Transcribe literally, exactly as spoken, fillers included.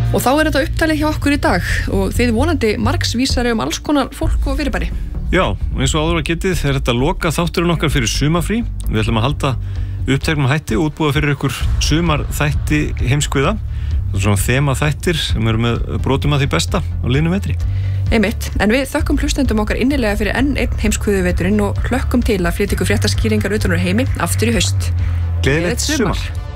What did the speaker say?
Og þá er þetta upptalið hjá okkur í dag og þið vonandi margsvísari um alls konar fólk og fyrirbæri. Já, eins og áður að getið er þetta loka þátturinn okkar fyrir sumarfrí. Við ætlum að halda uppteknum hætti og útbúa fyrir ykkur sumar þætti heimskviða. Það er svona þema þættir sem eru með brotum að því besta á liðnum vetri. Einmitt, en við þökkum hlustendum okkar innilega fyrir enn einn heimskviðu veturinn og hlökkum til að flytja ykkur fréttaskýringar utan úr heimi aftur í haust. Gleðilegt sumar.